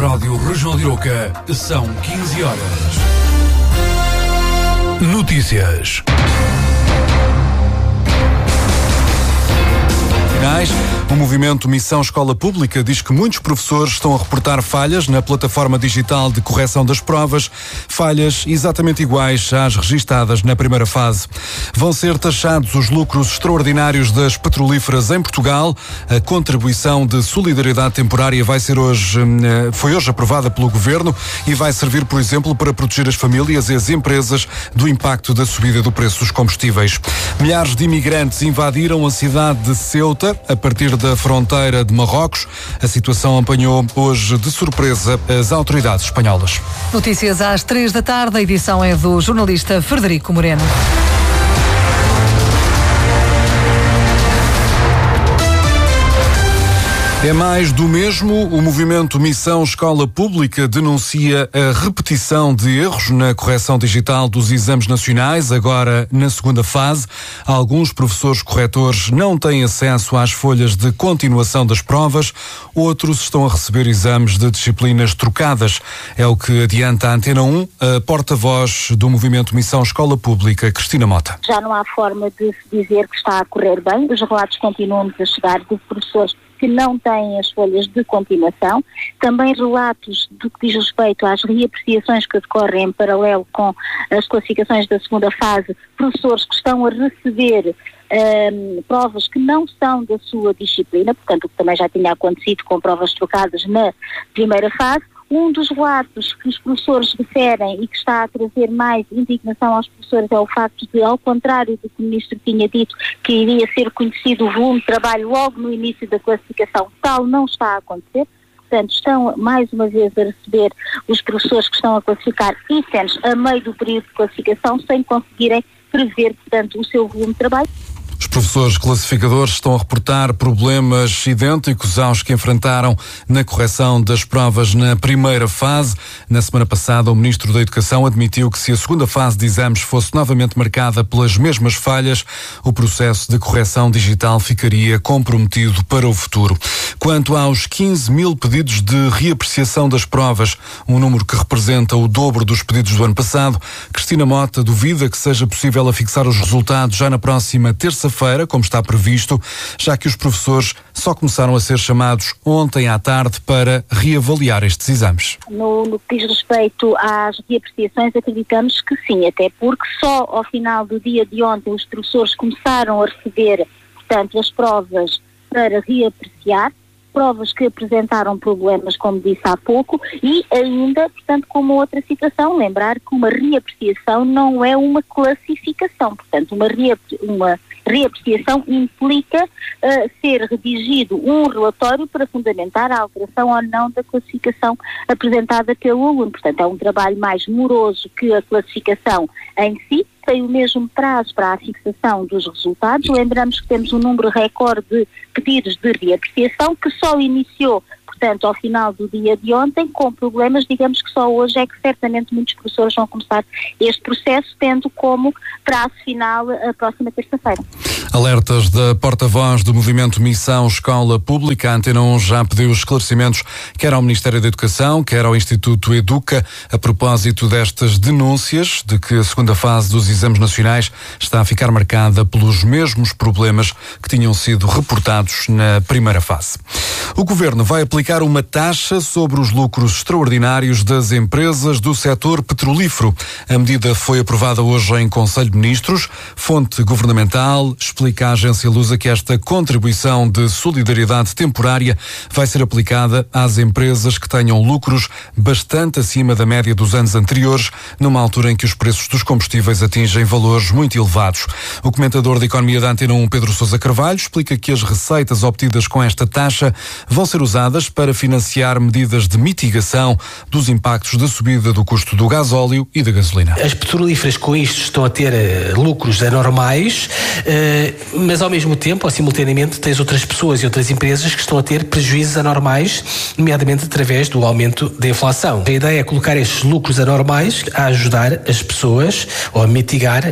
Rádio Regional de Iroca, são 15 horas. Notícias. O movimento Missão Escola Pública diz que muitos professores estão a reportar falhas na plataforma digital de correção das provas, falhas exatamente iguais às registadas na primeira fase. Vão ser taxados os lucros extraordinários das petrolíferas em Portugal. A contribuição de solidariedade temporária foi hoje aprovada pelo Governo e vai servir, por exemplo, para proteger as famílias e as empresas do impacto da subida do preço dos combustíveis. Milhares de imigrantes invadiram a cidade de Ceuta a partir da fronteira de Marrocos. A situação apanhou hoje de surpresa as autoridades espanholas. Notícias às 3 da tarde, a edição é do jornalista Frederico Moreno. É mais do mesmo. O movimento Missão Escola Pública denuncia a repetição de erros na correção digital dos exames nacionais, agora na segunda fase. Alguns professores corretores não têm acesso às folhas de continuação das provas, outros estão a receber exames de disciplinas trocadas. É o que adianta a Antena 1, a porta-voz do movimento Missão Escola Pública, Cristina Mota. Já não há forma de se dizer que está a correr bem. Os relatos continuam a chegar de professores que não têm as folhas de continuação, também relatos do que diz respeito às reapreciações que decorrem em paralelo com as classificações da segunda fase, professores que estão a receber provas que não são da sua disciplina, portanto, o que também já tinha acontecido com provas trocadas na primeira fase. Um dos relatos que os professores referem e que está a trazer mais indignação aos professores é o facto de, ao contrário do que o Ministro tinha dito, que iria ser conhecido o volume de trabalho logo no início da classificação, tal não está a acontecer. Portanto, estão mais uma vez a receber os professores que estão a classificar itens a meio do período de classificação sem conseguirem prever, portanto, o seu volume de trabalho. Os professores classificadores estão a reportar problemas idênticos aos que enfrentaram na correção das provas na primeira fase. Na semana passada, o Ministro da Educação admitiu que se a segunda fase de exames fosse novamente marcada pelas mesmas falhas, o processo de correção digital ficaria comprometido para o futuro. Quanto aos 15 mil pedidos de reapreciação das provas, um número que representa o dobro dos pedidos do ano passado, Cristina Mota duvida que seja possível afixar os resultados já na próxima terça-feira, como está previsto, já que os professores só começaram a ser chamados ontem à tarde para reavaliar estes exames. No que diz respeito às reapreciações, acreditamos que sim, até porque só ao final do dia de ontem os professores começaram a receber, portanto, as provas para reapreciar, provas que apresentaram problemas, como disse há pouco, e ainda, portanto, com uma outra situação, lembrar que uma reapreciação não é uma classificação, portanto, uma reapreciação implica ser redigido um relatório para fundamentar a alteração ou não da classificação apresentada pelo aluno. Portanto, é um trabalho mais moroso que a classificação em si, tem o mesmo prazo para a fixação dos resultados. Lembramos que temos um número recorde de pedidos de reapreciação que só iniciou, portanto, ao final do dia de ontem, com problemas. Digamos que só hoje é que certamente muitos professores vão começar este processo, tendo como prazo final a próxima terça-feira. Alertas da porta-voz do movimento Missão Escola Pública. A Antena 1 já pediu esclarecimentos quer ao Ministério da Educação, quer ao Instituto Educa, a propósito destas denúncias de que a segunda fase dos exames nacionais está a ficar marcada pelos mesmos problemas que tinham sido reportados na primeira fase. O Governo vai aplicar uma taxa sobre os lucros extraordinários das empresas do setor petrolífero. A medida foi aprovada hoje em Conselho de Ministros. Fonte governamental explica à agência Lusa que esta contribuição de solidariedade temporária vai ser aplicada às empresas que tenham lucros bastante acima da média dos anos anteriores, numa altura em que os preços dos combustíveis atingem valores muito elevados. O comentador de Economia da Antena 1, Pedro Sousa Carvalho, explica que as receitas obtidas com esta taxa vão ser usadas para financiar medidas de mitigação dos impactos da subida do custo do gasóleo e da gasolina. As petrolíferas com isto estão a ter lucros anormais, mas ao mesmo tempo, ou simultaneamente, tens outras pessoas e outras empresas que estão a ter prejuízos anormais, nomeadamente através do aumento da inflação. A ideia é colocar estes lucros anormais a ajudar as pessoas ou a mitigar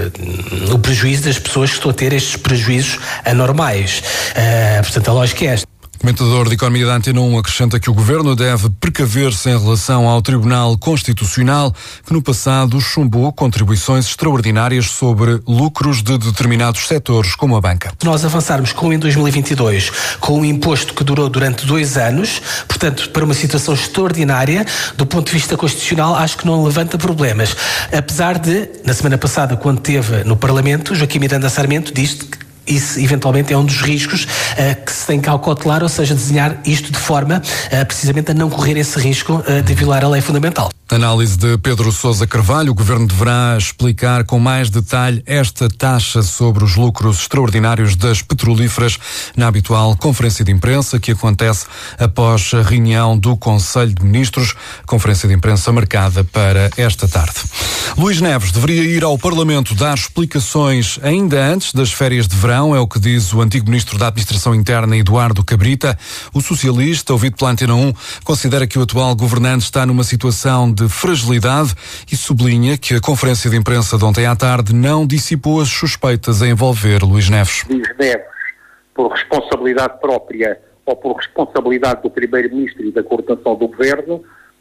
o prejuízo das pessoas que estão a ter estes prejuízos anormais. Portanto, a lógica é esta. O comentador de Economia da Antena 1 acrescenta que o Governo deve precaver-se em relação ao Tribunal Constitucional, que no passado chumbou contribuições extraordinárias sobre lucros de determinados setores, como a banca. Se nós avançarmos como em 2022, com um imposto que durou durante 2 anos, portanto, para uma situação extraordinária, do ponto de vista constitucional, acho que não levanta problemas. Apesar de, na semana passada, quando esteve no Parlamento, Joaquim Miranda Sarmento disse que isso eventualmente é um dos riscos que se tem que acautelar, ou seja, desenhar isto de forma precisamente a não correr esse risco de violar a lei fundamental. Análise de Pedro Sousa Carvalho. O Governo deverá explicar com mais detalhe esta taxa sobre os lucros extraordinários das petrolíferas na habitual conferência de imprensa que acontece após a reunião do Conselho de Ministros, conferência de imprensa marcada para esta tarde. Luís Neves deveria ir ao Parlamento dar explicações ainda antes das férias de verão, é o que diz o antigo Ministro da Administração Interna, Eduardo Cabrita. O socialista, ouvido pela Antena 1, considera que o atual governante está numa situação de fragilidade e sublinha que a conferência de imprensa de ontem à tarde não dissipou as suspeitas a envolver Luís Neves. Luís Neves, por responsabilidade própria ou por responsabilidade do Primeiro-Ministro e da coordenação do Governo,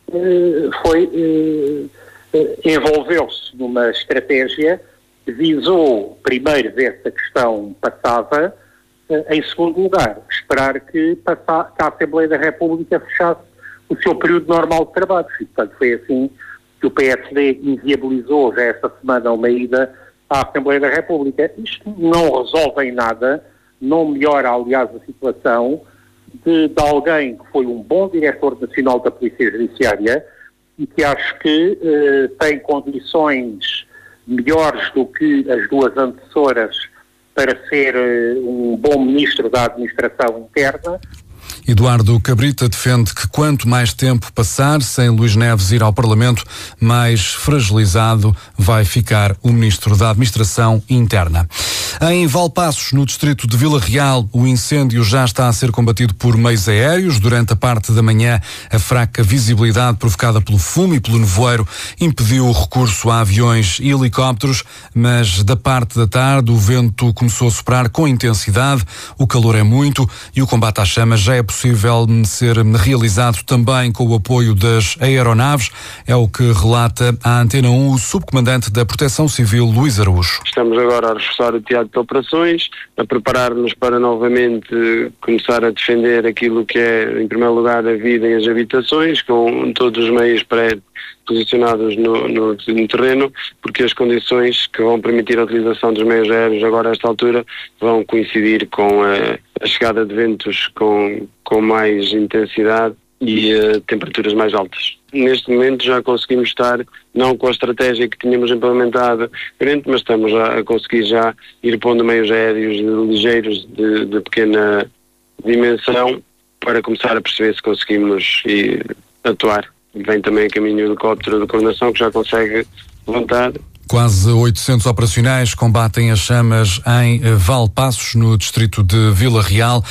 envolveu-se numa estratégia que visou primeiro ver se a questão passava, em segundo lugar, esperar que a Assembleia da República fechasse o seu período normal de trabalho. E, portanto, foi assim que o PSD inviabilizou já esta semana uma ida à Assembleia da República. Isto não resolve em nada, não melhora, aliás, a situação de alguém que foi um bom diretor nacional da Polícia Judiciária e que acho que tem condições melhores do que as duas antecessoras para ser um bom ministro da Administração Interna. Eduardo Cabrita defende que quanto mais tempo passar sem Luís Neves ir ao Parlamento, mais fragilizado vai ficar o Ministro da Administração Interna. Em Valpaços, no distrito de Vila Real, o incêndio já está a ser combatido por meios aéreos. Durante a parte da manhã, a fraca visibilidade provocada pelo fumo e pelo nevoeiro impediu o recurso a aviões e helicópteros, mas da parte da tarde o vento começou a soprar com intensidade, o calor é muito e o combate às chamas já é possível ser realizado também com o apoio das aeronaves, é o que relata à Antena 1 o subcomandante da Proteção Civil, Luís Araújo. Estamos agora a reforçar o teatro de operações, a preparar-nos para novamente começar a defender aquilo que é, em primeiro lugar, a vida e as habitações, com todos os meios posicionados no terreno, porque as condições que vão permitir a utilização dos meios aéreos agora a esta altura vão coincidir com a chegada de ventos com mais intensidade e temperaturas mais altas. Neste momento já conseguimos estar, não com a estratégia que tínhamos implementado, mas estamos a conseguir já ir pondo meios aéreos ligeiros de pequena dimensão para começar a perceber se conseguimos atuar. Vem também a caminho do helicóptero de coordenação que já consegue levantar. Quase 800 operacionais combatem as chamas em Valpaços, no distrito de Vila Real.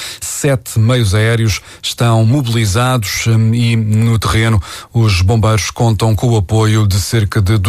7 meios aéreos estão mobilizados e no terreno os bombeiros contam com o apoio de cerca de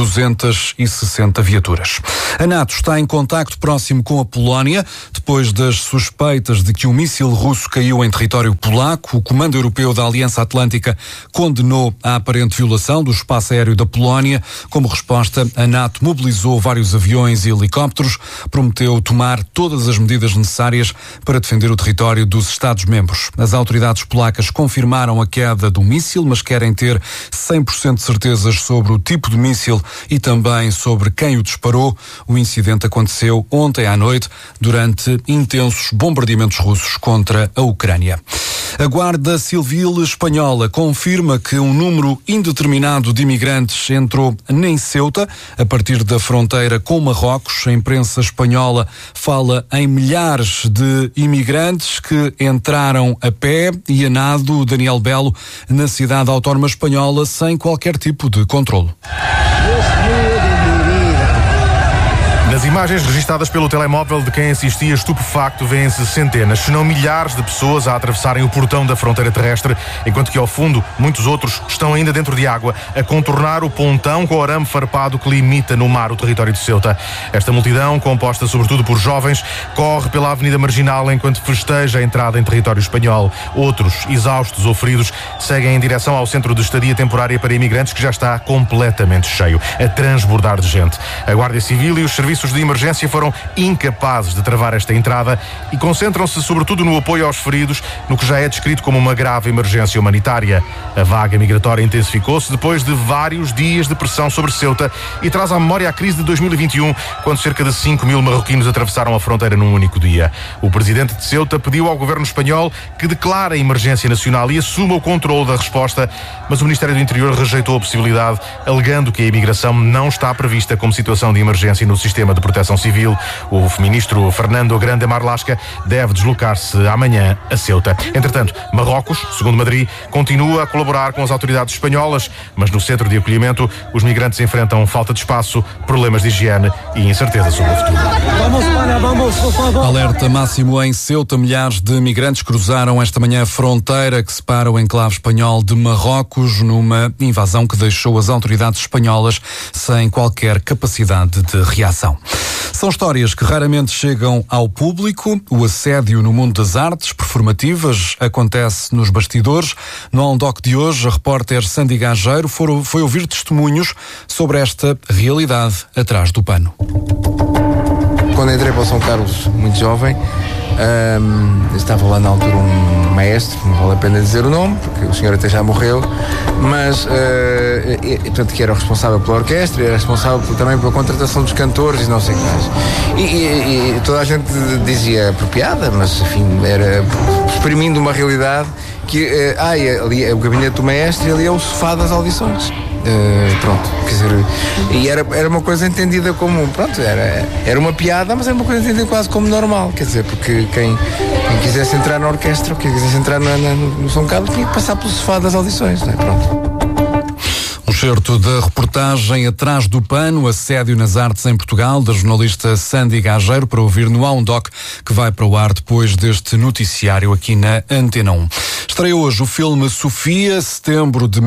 260 viaturas. A NATO está em contacto próximo com a Polónia. Depois das suspeitas de que um míssil russo caiu em território polaco, o Comando Europeu da Aliança Atlântica condenou a aparente violação do espaço aéreo da Polónia. Como resposta, a NATO mobilizou vários aviões e helicópteros, prometeu tomar todas as medidas necessárias para defender o território dos Estados-membros. As autoridades polacas confirmaram a queda do míssil, mas querem ter 100% de certezas sobre o tipo de míssil e também sobre quem o disparou. O incidente aconteceu ontem à noite durante intensos bombardeamentos russos contra a Ucrânia. A Guarda Civil espanhola confirma que um número indeterminado de imigrantes entrou em Ceuta a partir da fronteira com Marrocos. A imprensa espanhola fala em milhares de imigrantes que entraram a pé e a nado, Daniel Belo, na cidade autónoma espanhola sem qualquer tipo de controlo. Na Nas imagens registadas pelo telemóvel de quem assistia estupefacto vêem-se centenas, se não milhares de pessoas a atravessarem o portão da fronteira terrestre, enquanto que ao fundo muitos outros estão ainda dentro de água a contornar o pontão com o arame farpado que limita no mar o território de Ceuta. Esta multidão, composta sobretudo por jovens, corre pela Avenida Marginal enquanto festeja a entrada em território espanhol. Outros, exaustos ou feridos, seguem em direção ao centro de estadia temporária para imigrantes que já está completamente cheio, a transbordar de gente. A Guarda Civil e os serviços de emergência foram incapazes de travar esta entrada e concentram-se sobretudo no apoio aos feridos, no que já é descrito como uma grave emergência humanitária. A vaga migratória intensificou-se depois de vários dias de pressão sobre Ceuta e traz à memória a crise de 2021, quando cerca de 5 mil marroquinos atravessaram a fronteira num único dia. O presidente de Ceuta pediu ao governo espanhol que declare a emergência nacional e assuma o controle da resposta, mas o Ministério do Interior rejeitou a possibilidade, alegando que a imigração não está prevista como situação de emergência no sistema de proteção civil. O ministro Fernando Grande Marlaska deve deslocar-se amanhã a Ceuta. Entretanto, Marrocos, segundo Madrid, continua a colaborar com as autoridades espanholas, mas no centro de acolhimento os migrantes enfrentam falta de espaço, problemas de higiene e incerteza sobre o futuro. Alerta máximo em Ceuta. Milhares de migrantes cruzaram esta manhã a fronteira que separa o enclave espanhol de Marrocos numa invasão que deixou as autoridades espanholas sem qualquer capacidade de reação. São histórias que raramente chegam ao público. O assédio no mundo das artes performativas acontece nos bastidores. No On-Doc de hoje, a repórter Sandy Gageiro foi ouvir testemunhos sobre esta realidade atrás do pano. Quando entrei para o São Carlos, muito jovem, estava lá na altura um maestro, não vale a pena dizer o nome, porque o senhor até já morreu, mas, portanto, que era o responsável pela orquestra, era responsável também pela contratação dos cantores e não sei o que mais. E toda a gente dizia por piada, mas, enfim, era exprimindo uma realidade que, ali é o gabinete do maestro e ali é o sofá das audições. Pronto, quer dizer, e era uma coisa entendida como, pronto, era uma piada, mas era uma coisa entendida quase como normal, quer dizer, porque quem quisesse entrar na orquestra, quem quisesse entrar no São Carlos, tinha que passar pelo sofá das audições, não é? Pronto. Um certo da reportagem Atrás do Pano, assédio nas artes em Portugal, da jornalista Sandy Gageiro, para ouvir no On-Doc, que vai para o ar depois deste noticiário aqui na Antena 1. Estreia hoje o filme Sofia, setembro de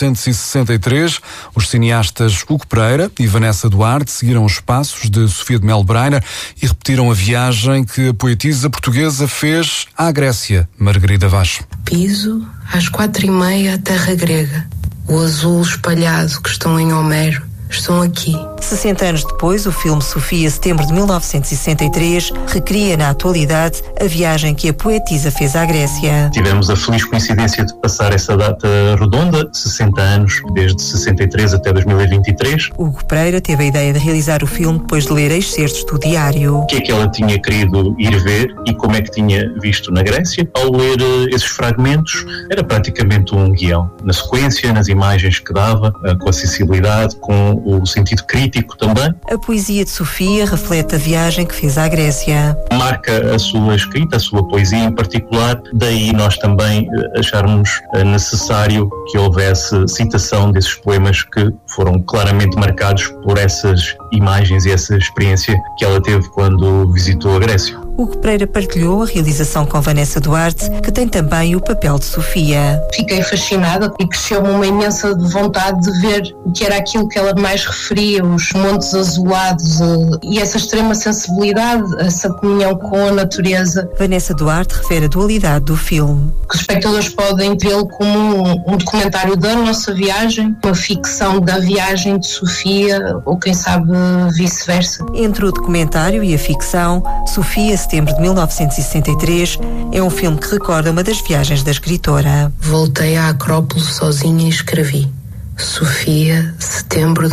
1963. Os cineastas Hugo Pereira e Vanessa Duarte seguiram os passos de Sofia de Melo Brainer e repetiram a viagem que a poetisa portuguesa fez à Grécia. Margarida Vaz. Piso às 4h30 a terra grega. O azul espalhado que estão em Homero estão aqui. 60 anos depois, o filme Sofia, setembro de 1963, recria na atualidade a viagem que a poetisa fez à Grécia. Tivemos a feliz coincidência de passar essa data redonda, 60 anos, desde 63 até 2023. Hugo Pereira teve a ideia de realizar o filme depois de ler excertos do diário. O que é que ela tinha querido ir ver e como é que tinha visto na Grécia? Ao ler esses fragmentos, era praticamente um guião. Na sequência, nas imagens que dava, com a sensibilidade, com o sentido crítico também. A poesia de Sofia reflete a viagem que fez à Grécia. Marca a sua escrita, a sua poesia em particular, daí nós também acharmos necessário que houvesse citação desses poemas que foram claramente marcados por essas imagens e essa experiência que ela teve quando visitou a Grécia. Hugo Pereira partilhou a realização com Vanessa Duarte, que tem também o papel de Sofia. Fiquei fascinada e cresceu-me uma imensa vontade de ver o que era aquilo que ela mais referia, os montes azulados e essa extrema sensibilidade, essa comunhão com a natureza. Vanessa Duarte refere a dualidade do filme. Que os espectadores podem vê-lo como um documentário da nossa viagem, uma ficção da viagem de Sofia, ou quem sabe vice-versa. Entre o documentário e a ficção, Sofia, setembro de 1963, é um filme que recorda uma das viagens da escritora. Voltei à Acrópole sozinha e escrevi. Sofia, setembro de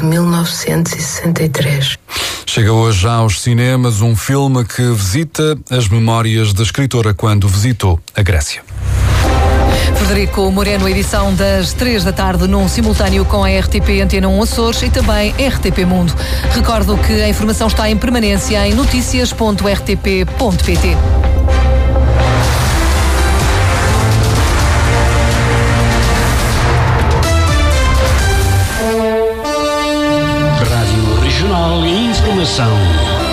1963. Chega hoje aos cinemas um filme que visita as memórias da escritora quando visitou a Grécia. Frederico Moreno, edição das 3 da tarde, num simultâneo com a RTP Antena 1 Açores e também RTP Mundo. Recordo que a informação está em permanência em noticias.rtp.pt.